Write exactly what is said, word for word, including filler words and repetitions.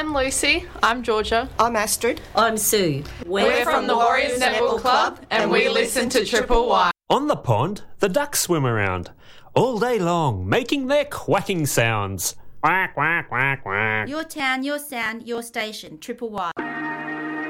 I'm Lucy. I'm Georgia. I'm Astrid. I'm Sue. We're, We're from the Warriors Netball Club and we listen to Triple Y. On the pond, the ducks swim around all day long, making their quacking sounds. Quack, quack, quack, quack. Your town, your sound, your station, Triple Y.